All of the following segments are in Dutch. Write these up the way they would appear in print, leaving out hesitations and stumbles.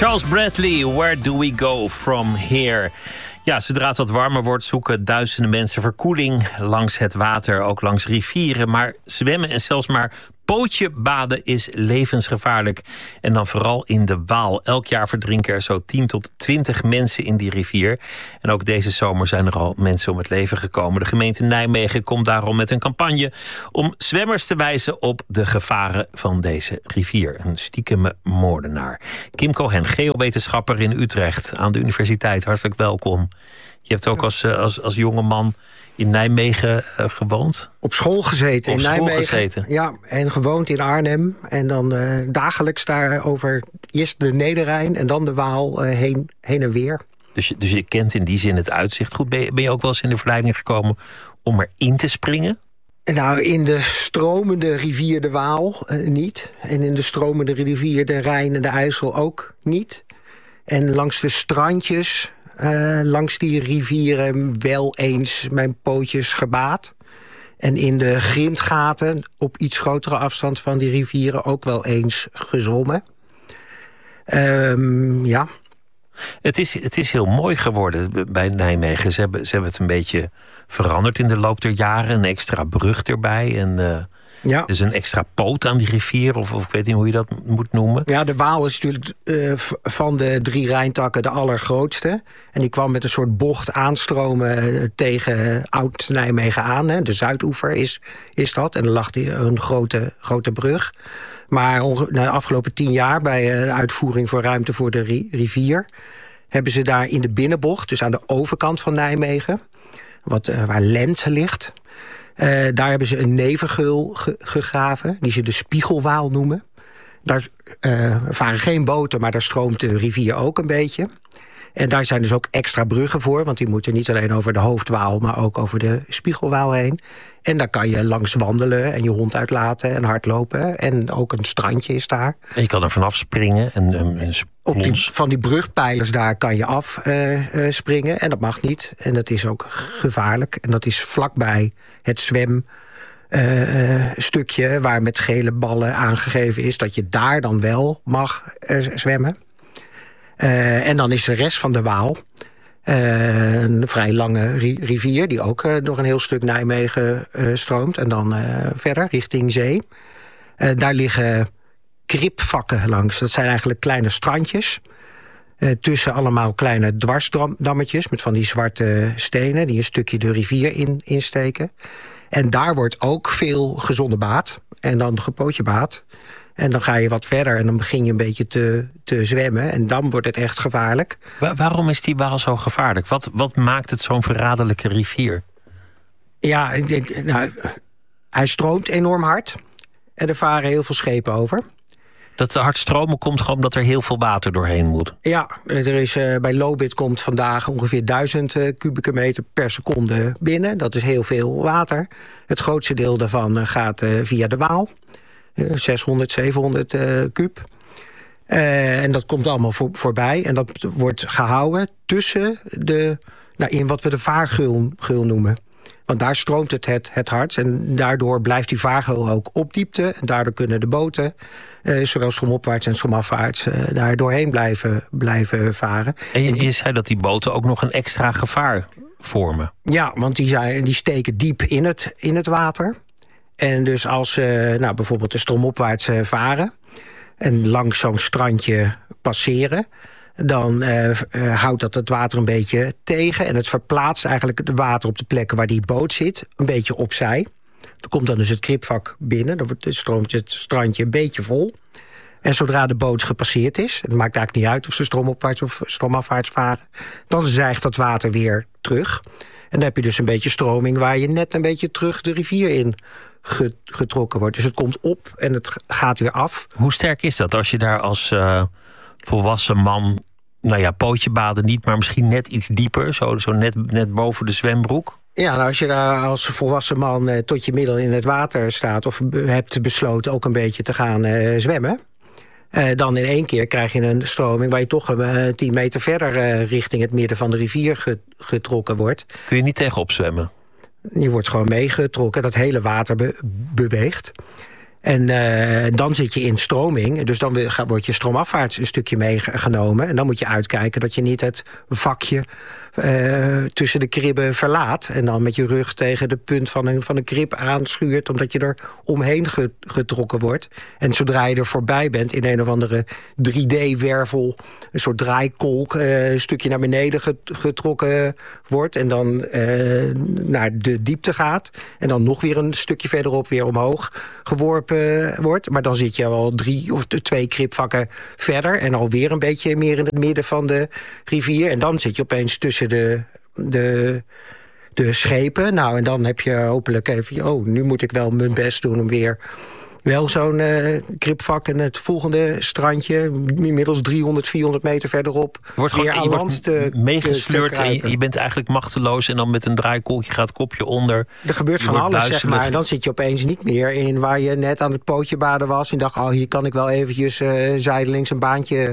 Charles Bradley, Where Do We Go From Here? Ja, zodra het wat warmer wordt, zoeken duizenden mensen verkoeling langs het water, ook langs rivieren. Maar zwemmen en zelfs maar pootje baden is levensgevaarlijk. En dan vooral in de Waal. Elk jaar verdrinken er zo 10 tot 20 mensen in die rivier. En ook deze zomer zijn er al mensen om het leven gekomen. De gemeente Nijmegen komt daarom met een campagne om zwemmers te wijzen op de gevaren van deze rivier. Een stiekeme moordenaar. Kim Cohen, geowetenschapper in Utrecht aan de universiteit. Hartelijk welkom. Je hebt ook als jonge man in Nijmegen gewoond? Op school gezeten in Nijmegen. Gezeten. Ja, en gewoond in Arnhem. En dan dagelijks daar over eerst de Nederrijn en dan de Waal heen en weer. Dus je kent in die zin het uitzicht goed. Ben je ook wel eens in de verleiding gekomen om erin te springen? Nou, in de stromende rivier de Waal niet. En in de stromende rivier de Rijn en de IJssel ook niet. En langs de strandjes, langs die rivieren wel eens mijn pootjes gebaad. En in de grindgaten op iets grotere afstand van die rivieren ook wel eens gezwommen. Ja. Het is heel mooi geworden bij Nijmegen. Ze hebben het een beetje veranderd in de loop der jaren. Een extra brug erbij en ja. Dus een extra poot aan die rivier, of ik weet niet hoe je dat moet noemen. Ja, de Waal is natuurlijk van de 3 Rijntakken de allergrootste. En die kwam met een soort bocht aanstromen tegen Oud-Nijmegen aan. Hè. De Zuidoever is dat. En er lag een grote brug. Maar de afgelopen 10 jaar, bij de uitvoering voor ruimte voor de rivier, hebben ze daar in de binnenbocht, dus aan de overkant van Nijmegen, waar Lent ligt, daar hebben ze een nevengeul gegraven, die ze de Spiegelwaal noemen. Daar varen geen boten, maar daar stroomt de rivier ook een beetje. En daar zijn dus ook extra bruggen voor, want die moeten niet alleen over de Hoofdwaal, maar ook over de Spiegelwaal heen. En daar kan je langs wandelen en je hond uitlaten en hardlopen. En ook een strandje is daar. En je kan er vanaf springen en van die brugpijlers daar kan je afspringen. En dat mag niet. En dat is ook gevaarlijk. En dat is vlakbij het zwemstukje waar met gele ballen aangegeven is dat je daar dan wel mag zwemmen. En dan is de rest van de Waal een vrij lange rivier die ook door een heel stuk Nijmegen stroomt. En dan verder richting zee. Daar liggen kripvakken langs. Dat zijn eigenlijk kleine strandjes. Tussen allemaal kleine dwarsdammetjes met van die zwarte stenen die een stukje de rivier insteken. En daar wordt ook veel gezonnebaad en dan gepootjebaad. En dan ga je wat verder en dan begin je een beetje te zwemmen. En dan wordt het echt gevaarlijk. Waarom is die Waal zo gevaarlijk? Wat maakt het zo'n verraderlijke rivier? Ja, ik denk, hij stroomt enorm hard. En er varen heel veel schepen over. Dat hard stromen komt gewoon omdat er heel veel water doorheen moet. Ja, er is, bij Lobit komt vandaag ongeveer 1000 kubieke meter per seconde binnen. Dat is heel veel water. Het grootste deel daarvan gaat via de Waal. 600, 700 kuub. En dat komt allemaal voorbij. En dat wordt gehouden tussen in wat we de vaargeul noemen. Want daar stroomt het hardst. En daardoor blijft die vaargeul ook op diepte. En daardoor kunnen de boten, zowel stromopwaarts en stromafwaarts, daar doorheen blijven varen. En je zei dat die boten ook nog een extra gevaar vormen. Ja, want die steken diep in het water. En dus als ze bijvoorbeeld de stromopwaarts varen en langs zo'n strandje passeren, dan houdt dat het water een beetje tegen. En het verplaatst eigenlijk het water op de plekken waar die boot zit een beetje opzij. Er komt dan dus het kripvak binnen. Dan stroomt het strandje een beetje vol. En zodra de boot gepasseerd is, het maakt eigenlijk niet uit of ze stromopwaarts of stromafwaarts varen, dan zijgt dat water weer terug. En dan heb je dus een beetje stroming waar je net een beetje terug de rivier in getrokken wordt. Dus het komt op en het gaat weer af. Hoe sterk is dat als je daar als volwassen man, pootje baden niet, maar misschien net iets dieper, zo net boven de zwembroek? Ja, als je daar als volwassen man tot je middel in het water staat of hebt besloten ook een beetje te gaan zwemmen, dan in één keer krijg je een stroming waar je toch 10 meter verder richting het midden van de rivier getrokken wordt. Kun je niet tegenop zwemmen? Je wordt gewoon meegetrokken, dat hele water beweegt. En dan zit je in stroming. Dus dan wordt je stroomafwaarts een stukje meegenomen. En dan moet je uitkijken dat je niet het vakje tussen de kribben verlaat. En dan met je rug tegen de punt van een krib aanschuurt. Omdat je er omheen getrokken wordt. En zodra je er voorbij bent in een of andere 3D-wervel... een soort draaikolk, een stukje naar beneden getrokken wordt. En dan naar de diepte gaat. En dan nog weer een stukje verderop weer omhoog geworpen wordt. Maar dan zit je al 3 of 2 kribvakken verder. En alweer een beetje meer in het midden van de rivier. En dan zit je opeens tussen de schepen. Nou, en dan heb je hopelijk even... nu moet ik wel mijn best doen om weer... wel zo'n kribvak en het volgende strandje... inmiddels 300, 400 meter verderop... Je wordt meegesleurd en je bent eigenlijk machteloos... en dan met een draaikolkje gaat het kopje onder. Er gebeurt van alles, zeg maar. En dan zit je opeens niet meer in waar je net aan het pootje baden was... en dacht, hier kan ik wel eventjes zijdelings een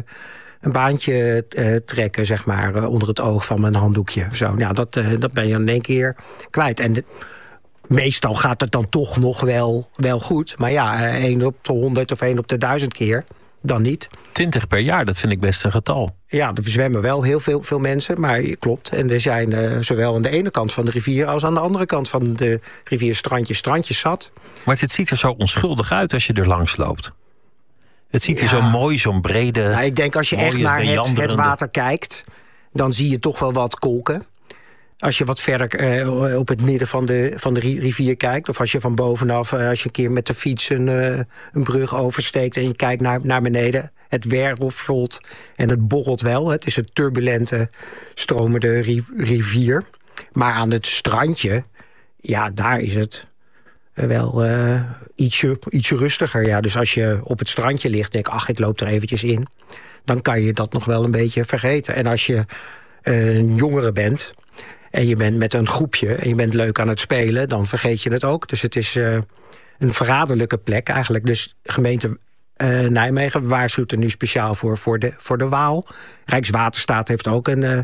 baantje trekken, zeg maar... onder het oog van mijn handdoekje. Zo, nou, dat ben je in één keer kwijt. En meestal gaat het dan toch nog wel goed. Maar ja, 1 op de 100 of 1 op de 1000 keer, dan niet. 20 per jaar, dat vind ik best een getal. Ja, er zwemmen wel heel veel mensen, maar klopt. En er zijn zowel aan de ene kant van de rivier... als aan de andere kant van de rivier strandjes zat. Maar het ziet er zo onschuldig uit als je er langs loopt. Het ziet er zo mooi, zo'n brede... Nou, ik denk als je echt naar het water kijkt... dan zie je toch wel wat kolken. Als je wat verder op het midden van de rivier kijkt... of als je van bovenaf, als je een keer met de fiets een brug oversteekt... en je kijkt naar beneden, het wervelt en het borrelt wel. Het is een turbulente, stromende rivier. Maar aan het strandje, ja, daar is het wel ietsje rustiger. Ja. Dus als je op het strandje ligt, denk ik, ik loop er eventjes in... dan kan je dat nog wel een beetje vergeten. En als je een jongere bent... en je bent met een groepje en je bent leuk aan het spelen... dan vergeet je het ook. Dus het is een verraderlijke plek eigenlijk. Dus gemeente Nijmegen waarschuwt er nu speciaal voor de Waal. Rijkswaterstaat heeft ook een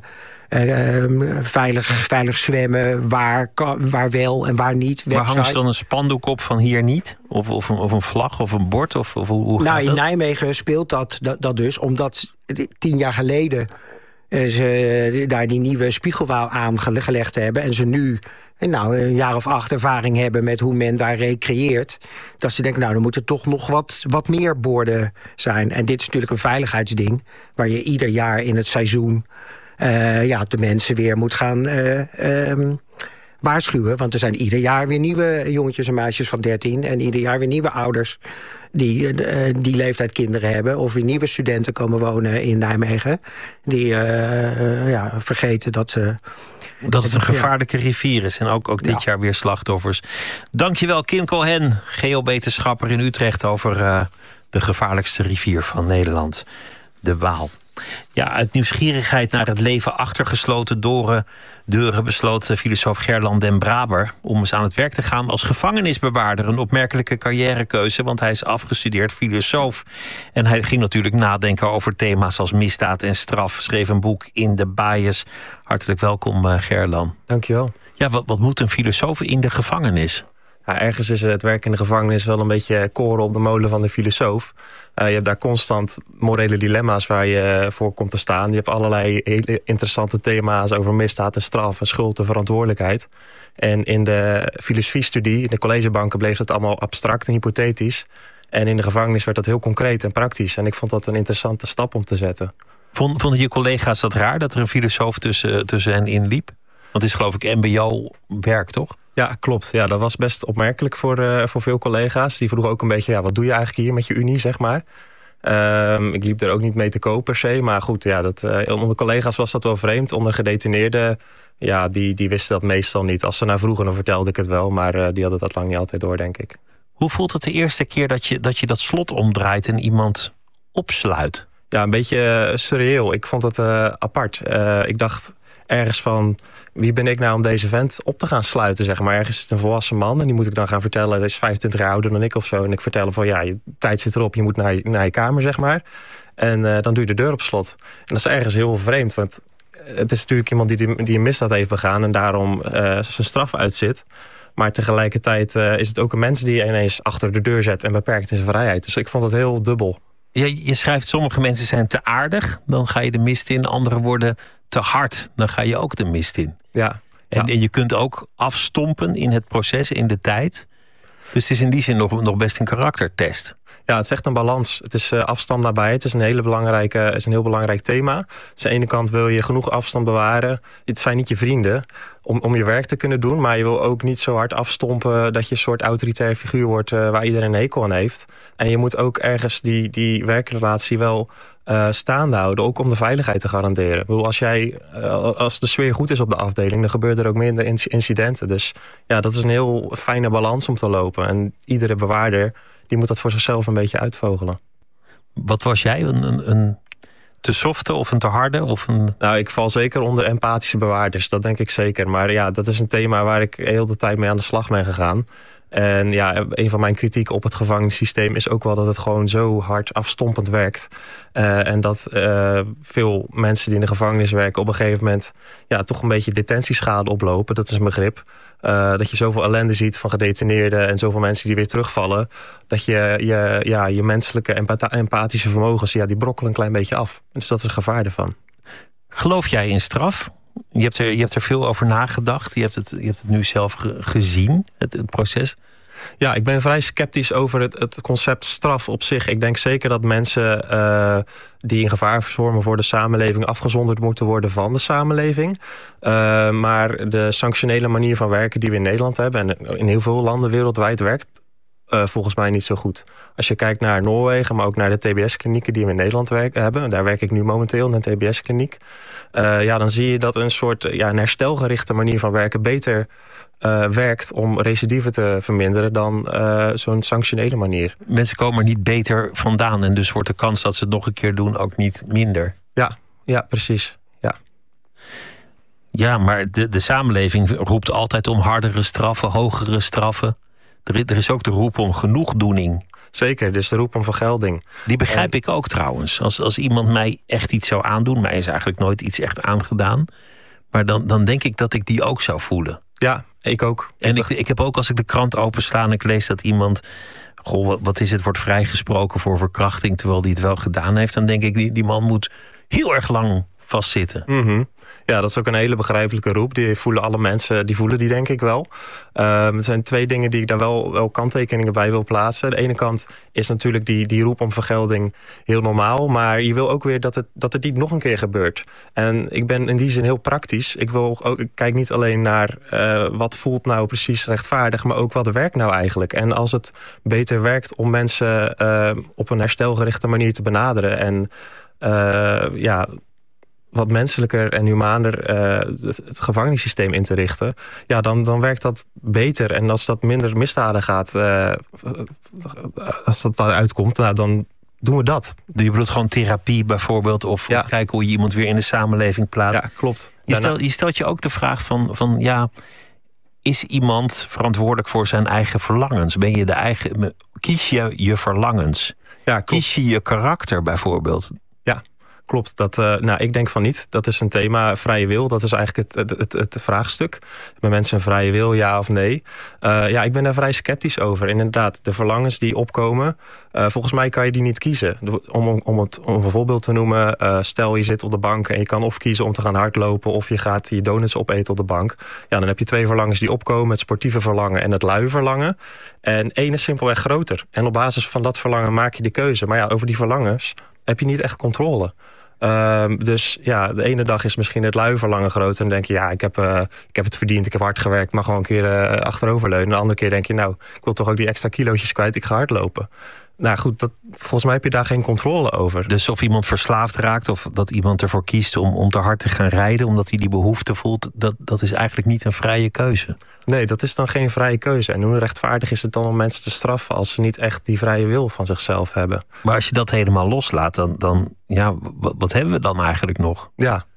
veilig zwemmen... waar wel en waar niet. Maar hangt er dan een spandoek op van hier niet? Of een vlag of een bord? Of hoe gaat in Nijmegen speelt dat dus... omdat 10 jaar geleden... ze daar die nieuwe spiegelwaal aangelegd hebben... en ze nu een jaar of 8 ervaring hebben met hoe men daar recreëert... dat ze denken, er moeten toch nog wat meer borden zijn. En dit is natuurlijk een veiligheidsding... waar je ieder jaar in het seizoen de mensen weer moet gaan waarschuwen. Want er zijn ieder jaar weer nieuwe jongetjes en meisjes van 13... en ieder jaar weer nieuwe ouders... die leeftijd kinderen hebben... of weer nieuwe studenten komen wonen in Nijmegen... die vergeten dat ze... Dat het een gevaarlijke rivier is en ook dit jaar weer slachtoffers. Dankjewel, Kim Cohen, geowetenschapper in Utrecht... over de gevaarlijkste rivier van Nederland, de Waal. Ja, uit nieuwsgierigheid naar het leven achter gesloten deuren besloot filosoof Gerland den Braber om eens aan het werk te gaan als gevangenisbewaarder. Een opmerkelijke carrièrekeuze, want hij is afgestudeerd filosoof. En hij ging natuurlijk nadenken over thema's als misdaad en straf. Schreef een boek In the Bias. Hartelijk welkom, Gerland. Dankjewel. Ja, wat moet een filosoof in de gevangenis? Ja, ergens is het werk in de gevangenis wel een beetje koren op de molen van de filosoof. Je hebt daar constant morele dilemma's waar je voor komt te staan. Je hebt allerlei hele interessante thema's over misdaad en straf en schuld en verantwoordelijkheid. En in de filosofiestudie, in de collegebanken, bleef dat allemaal abstract en hypothetisch. En in de gevangenis werd dat heel concreet en praktisch. En ik vond dat een interessante stap om te zetten. Vonden je collega's dat raar dat er een filosoof tussen hen in liep? Want het is geloof ik mbo-werk, toch? Ja, klopt. Ja, dat was best opmerkelijk voor veel collega's. Die vroegen ook een beetje, wat doe je eigenlijk hier met je unie, zeg maar. Ik liep er ook niet mee te koop per se. Maar goed, onder collega's was dat wel vreemd. Onder gedetineerden, die wisten dat meestal niet. Als ze naar vroegen, dan vertelde ik het wel. Maar die hadden dat lang niet altijd door, denk ik. Hoe voelt het de eerste keer dat je dat slot omdraait en iemand opsluit? Ja, een beetje surreëel. Ik vond het apart. Ik dacht ergens van, wie ben ik nou om deze vent op te gaan sluiten, zeg maar. Ergens is het een volwassen man en die moet ik dan gaan vertellen, hij is 25 jaar ouder dan ik of zo. En ik vertel hem van, je tijd zit erop, je moet naar je kamer, zeg maar. En dan doe je de deur op slot. En dat is ergens heel vreemd, want het is natuurlijk iemand die een misdaad heeft begaan en daarom zijn straf uitzit. Maar tegelijkertijd is het ook een mens die je ineens achter de deur zet en beperkt in zijn vrijheid. Dus ik vond het heel dubbel. Je schrijft, sommige mensen zijn te aardig, dan ga je de mist in. Anderen worden te hard, dan ga je ook de mist in. Ja. En je kunt ook afstompen in het proces, in de tijd. Dus het is in die zin nog best een karaktertest. Ja, het is echt een balans. Het is afstand nabij. Het is een heel belangrijk thema. Dus aan de ene kant wil je genoeg afstand bewaren. Het zijn niet je vrienden om je werk te kunnen doen. Maar je wil ook niet zo hard afstompen dat je een soort autoritair figuur wordt waar iedereen een hekel aan heeft. En je moet ook ergens die werkrelatie wel staande houden. Ook om de veiligheid te garanderen. Ik bedoel, als de sfeer goed is op de afdeling, dan gebeuren er ook minder incidenten. Dus ja, dat is een heel fijne balans om te lopen. En iedere bewaarder die moet dat voor zichzelf een beetje uitvogelen. Wat was jij? Een te softe of een te harde? Of een... Nou, ik val zeker onder empathische bewaarders. Dat denk ik zeker. Maar ja, dat is een thema waar ik heel de tijd mee aan de slag ben gegaan. En ja, een van mijn kritieken op het gevangenissysteem is ook wel dat het gewoon zo hard afstompend werkt. En dat veel mensen die in de gevangenis werken op een gegeven moment toch een beetje detentieschade oplopen. Dat is een begrip. Dat je zoveel ellende ziet van gedetineerden en zoveel mensen die weer terugvallen. Dat je menselijke empathische vermogens, die brokkelen een klein beetje af. Dus dat is een gevaar ervan. Geloof jij in straf? Je hebt er veel over nagedacht. Je hebt het nu zelf gezien, het proces. Ja, ik ben vrij sceptisch over het concept straf op zich. Ik denk zeker dat mensen die in gevaar vormen voor de samenleving afgezonderd moeten worden van de samenleving. Maar de sanctionele manier van werken die we in Nederland hebben en in heel veel landen wereldwijd werkt volgens mij niet zo goed. Als je kijkt naar Noorwegen, maar ook naar de TBS-klinieken die we in Nederland hebben. Daar werk ik nu momenteel in een TBS-kliniek. Dan zie je dat een soort een herstelgerichte manier van werken beter werkt om recidieven te verminderen dan zo'n sanctionele manier. Mensen komen er niet beter vandaan en dus wordt de kans dat ze het nog een keer doen ook niet minder. Ja, precies. Ja, maar de samenleving roept altijd om hardere straffen, hogere straffen. Er is ook de roep om genoegdoening. Zeker, dus de roep om vergelding. Die begrijp ik ook trouwens. Als iemand mij echt iets zou aandoen, mij is eigenlijk nooit iets echt aangedaan. Maar dan denk ik dat ik die ook zou voelen. Ja, ik ook. En ik heb ook, als ik de krant opensla en ik lees dat iemand, wat is het, wordt vrijgesproken voor verkrachting terwijl die het wel gedaan heeft, dan denk ik, die man moet heel erg lang vastzitten. Mm-hmm. Ja, dat is ook een hele begrijpelijke roep. Die voelen alle mensen, die voelen die denk ik wel. Er zijn twee dingen die ik daar wel kanttekeningen bij wil plaatsen. De ene kant is natuurlijk die roep om vergelding heel normaal. Maar je wil ook weer dat het niet nog een keer gebeurt. En ik ben in die zin heel praktisch. Ik kijk niet alleen naar wat voelt nou precies rechtvaardig, maar ook wat werkt nou eigenlijk. En als het beter werkt om mensen op een herstelgerichte manier te benaderen en wat menselijker en humaner het gevangenissysteem in te richten, dan werkt dat beter. En als dat minder misdaden gaat, als dat daaruit komt, dan doen we dat. Je bedoelt gewoon therapie bijvoorbeeld, of kijken hoe je iemand weer in de samenleving plaatst. Ja, klopt. Je stelt je ook de vraag van is iemand verantwoordelijk voor zijn eigen verlangens? Kies je je verlangens? Ja, kies je je karakter bijvoorbeeld? Klopt. Ik denk van niet. Dat is een thema. Vrije wil, dat is eigenlijk het vraagstuk. Hebben mensen een vrije wil, ja of nee? Ik ben daar vrij sceptisch over. Inderdaad, de verlangens die opkomen, volgens mij kan je die niet kiezen. Om een voorbeeld te noemen, stel je zit op de bank en je kan of kiezen om te gaan hardlopen of je gaat je donuts opeten op de bank. Ja, dan heb je twee verlangens die opkomen, het sportieve verlangen en het luie verlangen. En één is simpelweg groter. En op basis van dat verlangen maak je de keuze. Maar over die verlangens heb je niet echt controle. Dus de ene dag is misschien het luie verlangen groot. En dan denk je, ik heb het verdiend, ik heb hard gewerkt, mag gewoon een keer achteroverleunen. De andere keer denk je, ik wil toch ook die extra kilootjes kwijt, ik ga hardlopen. Nou goed, volgens mij heb je daar geen controle over. Dus of iemand verslaafd raakt of dat iemand ervoor kiest om te hard te gaan rijden omdat hij die behoefte voelt, dat is eigenlijk niet een vrije keuze. Nee, dat is dan geen vrije keuze. En hoe rechtvaardig is het dan om mensen te straffen als ze niet echt die vrije wil van zichzelf hebben? Maar als je dat helemaal loslaat, dan wat hebben we dan eigenlijk nog? Ja,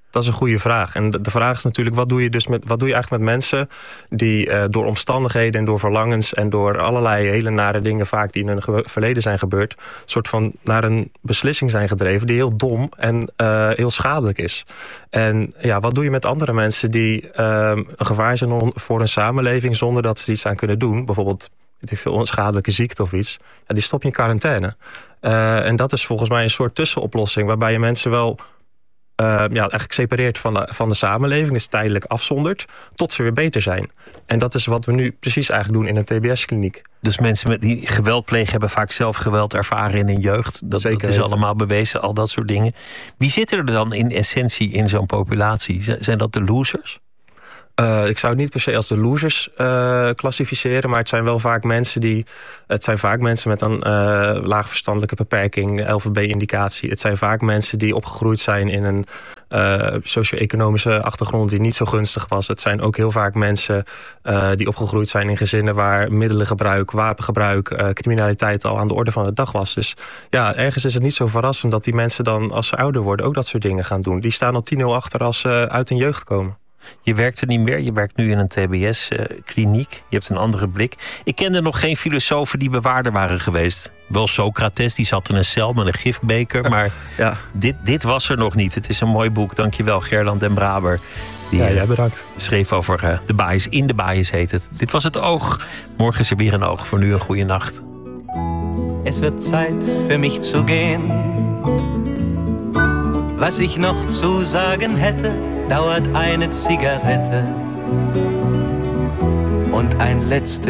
Dat is een goede vraag. En de vraag is natuurlijk, wat doe je eigenlijk met mensen die door omstandigheden en door verlangens en door allerlei hele nare dingen vaak die in hun verleden zijn gebeurd, soort van naar een beslissing zijn gedreven die heel dom en heel schadelijk is. En ja, wat doe je met andere mensen die een gevaar zijn voor een samenleving zonder dat ze iets aan kunnen doen? Bijvoorbeeld veel onschadelijke ziekte of iets. Ja, die stop je in quarantaine. En dat is volgens mij een soort tussenoplossing waarbij je mensen wel eigenlijk separeert van de samenleving, dus tijdelijk afzondert, tot ze weer beter zijn. En dat is wat we nu precies eigenlijk doen in een TBS-kliniek. Dus mensen die geweld plegen hebben vaak zelf geweld ervaren in hun jeugd. Dat is allemaal bewezen, al dat soort dingen. Wie zitten er dan in essentie in zo'n populatie? Zijn dat de losers? Ik zou het niet per se als de losers klassificeren, maar het zijn wel vaak mensen met een laag verstandelijke beperking, LVB-indicatie. Het zijn vaak mensen die opgegroeid zijn in een socio-economische achtergrond die niet zo gunstig was. Het zijn ook heel vaak mensen die opgegroeid zijn in gezinnen waar middelengebruik, wapengebruik, criminaliteit al aan de orde van de dag was. Dus ja, ergens is het niet zo verrassend dat die mensen dan, als ze ouder worden, ook dat soort dingen gaan doen. Die staan al 10-0 achter als ze uit hun jeugd komen. Je werkt er niet meer, je werkt nu in een TBS-kliniek. Je hebt een andere blik. Ik kende nog geen filosofen die bewaarder waren geweest. Wel Socrates, die zat in een cel met een gifbeker. Maar ja. dit was er nog niet. Het is een mooi boek. Dankjewel, Gerland den Braber. Die bedankt. Schreef over de bias. In de bias heet het. Dit was Het Oog. Morgen is er weer een oog. Voor nu een goede nacht. Es wird Zeit für mich zu gehen. Was ich noch zu sagen hätte, dauert eine Zigarette und ein letztes